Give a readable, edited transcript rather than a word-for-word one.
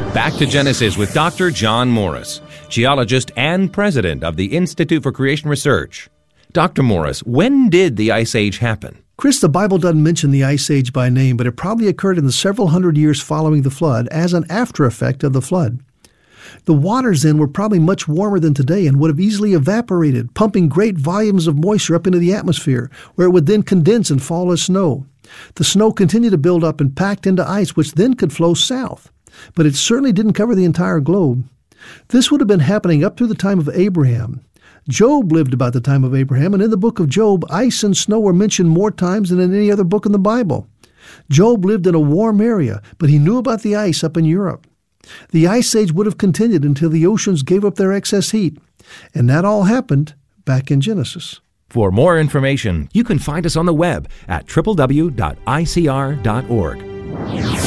Back to Genesis with Dr. John Morris, geologist and president of the Institute for Creation Research. Dr. Morris, when did the Ice Age happen? Chris, the Bible doesn't mention the Ice Age by name, but it probably occurred in the several hundred years following the flood as an after effect of the flood. The waters then were probably much warmer than today and would have easily evaporated, pumping great volumes of moisture up into the atmosphere, where it would then condense and fall as snow. The snow continued to build up and packed into ice, which then could flow south. But it certainly didn't cover the entire globe. This would have been happening up through the time of Abraham. Job lived about the time of Abraham, and in the book of Job, ice and snow are mentioned more times than in any other book in the Bible. Job lived in a warm area, but he knew about the ice up in Europe. The Ice Age would have continued until the oceans gave up their excess heat, and that all happened back in Genesis. For more information, you can find us on the web at www.icr.org.